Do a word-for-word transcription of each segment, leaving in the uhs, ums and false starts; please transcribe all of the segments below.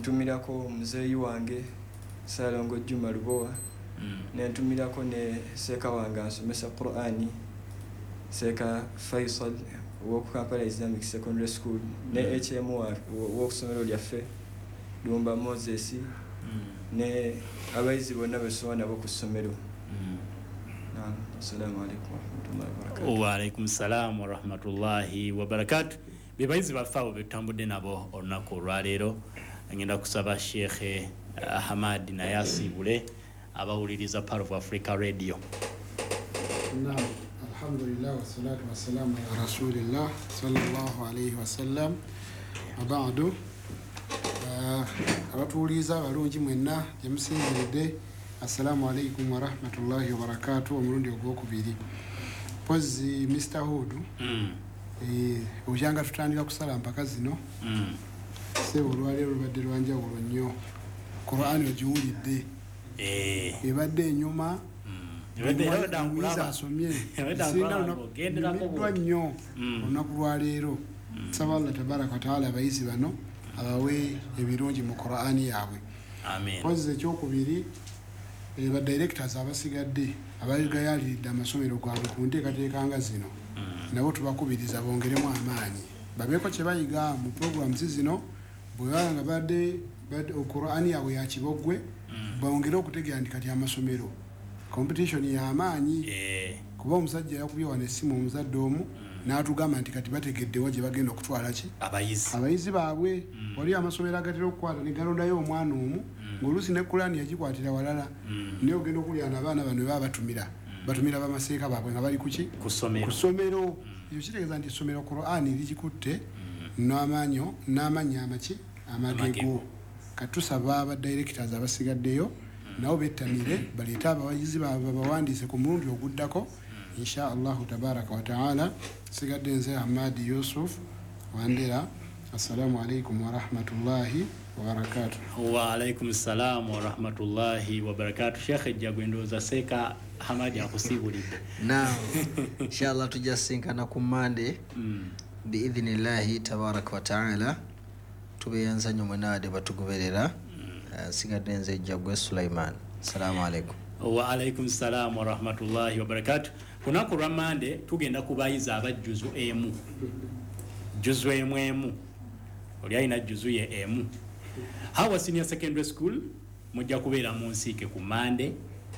ntumirako muzeeyi wange Salongo Juma Lubowa mm. nentumirako ne Seka wange asomesa Qur'ani Seka Faisal wo Kampala Islamic Secondary School mm. ne H M wo kusomero lyaffe Dumba Moses mm. ne abayizi bonna besoma nabo ku ssomero mm. naam assalamu alaykum wa rahmatullahi wa barakatuh. Wa alaykum salaam wa rahmatullahi wa barakatuh. Bebayizi bafaawo betambudde nabo olunaku olwaleero ngenda kusaba Sheikh Ahmad Nayasi bule abawuliriza Part of Africa Radio. Naam, alhamdulillah wa salatu wa salam ala rasulillah sallallahu alayhi wa sallam. Abadu abatuuliza balungi mwenna jemusingiridde assalamu alaykum wa rahmatullahi wa barakatuh. Omulundi ogwokubiri pozi Mister Hudu mm. eh ujanga tutandika kusala mpaka zino mm. sebo olwaleero lubadde lwanjawulo nnyo. Qur'ani ojiwulidde eh ebadde enyuma ebadde erodankulaba asomye erodankulaba ogenderako nnyo olunaku lwaleero. Nsaba Allah tabaraka wa taala abayizi bano abawe ebirungi mu Qur'ani yaabwe. Amen. Pozi ekyokubiri eba directors abasigadde abayigayalidde amasomero gwabwe ku nteekateeka nga zino nabo tubakubiriza bongeremu amaanyi babeeko kye bayiga mu programs zino bwe nga badde Qur'ani yaabwe ya kibogwe bongere okutegeera nti kati amasomero competition ya amaanyi kuba omusajja yakubye wano essimu omuzadde omu n'atugamba nti kati bategeddewo gye bagenda okutwala ki abayizi abayizi baabwe wali amasomero agatera okukwata ne galondayo omwana omu ng'oluusi ne Qur'ani yagikwatira walala naye ogenda okulyana abaana bano baba batumira batumira bamaseeka baabwe nga bali kuki ku ssomero ekyo kitegeeza nti essomero Qur'ani ligikutte n'amaanyo n'amanyi amaki amagego. Katusaba aba directors abasigaddeyo nabo bettanire baleete abayizi baabwe bawandiise ku mulundi oguddako insha Allahu tabaraka wa taala. Sigadde nze Ahmad Yusuf Wandera. Assalamu alaykum wa rahmatullahi wa barakatuh. Wa alaykum salam wa rahmatullahi wa barakatuh. Sheikh Jagwendoza Seka Ahmad akusibulidde. Naam. Inshallah tujasinkana ku Monday mm. biidhnillahi tabaraka wa taala tubeyanza nyo mwenade batugoberera mm. uh, sigadde nze Jagwe Sulaiman. Assalamu alaykum. Wa alaykum salam wa rahmatullahi wa barakatuh. Kunaku lwa Monday tugenda kubayiza abajjuzu emu juzu emu emu oli ayina juzu ye emu. Hawa Senior Secondary School mujja kubeera mu Nsiike ku Monday.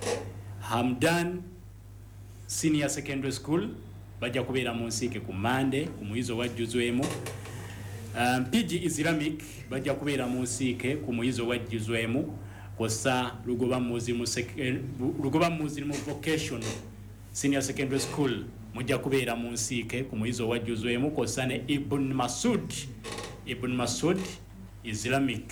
Hamdan Senior Secondary School bajja kubeera mu Nsiike ku Monday ku muyizo wa juzu emu. Um, P G Islamic bajja kubeera mu Nsiike ku muyizo wa juzu emu. Kosa Lugoba Muslim Lugoba Muslim Vocational Senior Secondary School mujja kubeera mu Nsiike ku muyizo wa juzu emu. Kosa ne Ibn Masud Ibn Masud Islamic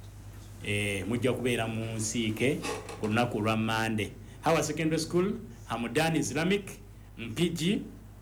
eh mujja kubeera mu Nsiike ku lunaku lwa Monday. Hawa Secondary School Hamdan Islamic P G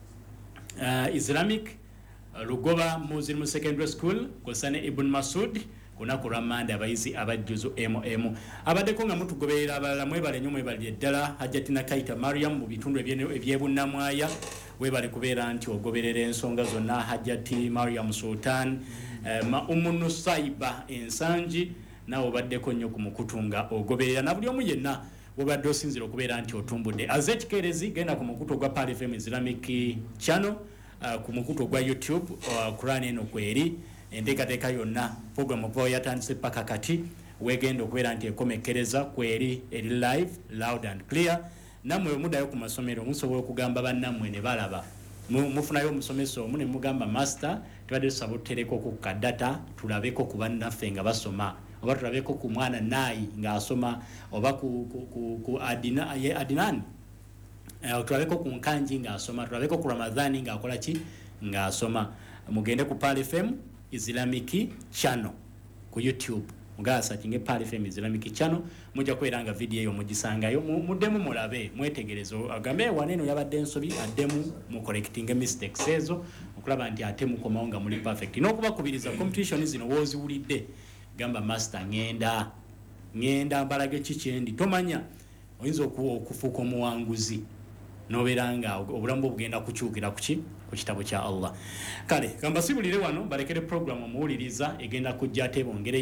uh, Islamic Lugoba Muslim Secondary School kosa ne Ibn Masud kunaku lwa Monday abayizi abajjuzu M M. Abaddeko nga mutugoberera abalala mwebale nnyo mwebale ddala Hajjatina Kaita Mariam mu bitundu ebyebunnamwaya webale kubeera nti ogoberera ensonga zonna Hajjati Mariam Sultan eh, ma Umunu Saiba ensangi nawo baddeko nnyo ku mukutunga ogoberera na buli omu yenna wobadde osinzira okubeera nti otumbudde azetkerezi genda ku mukutu gwa Pali F M Islamic Channel uh, ku mukutu gwa YouTube uh, Qur'an eno kweri enteekateeka yonna program okuva yatandise paka kati wegenda okubeera nti ekomekereza kweri eri live loud and clear. Namwe mudayo ku masomero musobola okugamba bannammwe ne balaba mufunayo omusomesa omu ne mugamba master tubadde tusaba otutereko ku kadata tulabeko ku bannaffe nga basoma oba tulabeko ku mwana nayi ng'asoma oba ku, ku, ku, ku adina, ye adinani uh, tulabeko ku nkanji ng'asoma tulabeko ku Ramadhani ng'akola ki ng'asoma. Mugende ku Pali F M Islamic Channel ku YouTube mugasa kinge Pali F M Islamic Channel mujja kweranga video eyo mugisangayo muddemu mulabe mwetegerezo agambe waneno yabadde ensobi addemu mu correcting mistakes ezo okulaba nti ate mukomawo nga muli perfect n'okubakubiriza competition zino woziwulidde gamba master ngenda ngenda mbalage kikyendi tomanya oyinza okufuuka omuwanguzi noberanga obulamu bugenda kukyukira kuki ku kitabo kya Allah. Kale kamba sibulire wano balekere program omuwuliriza egenda kujja tebongere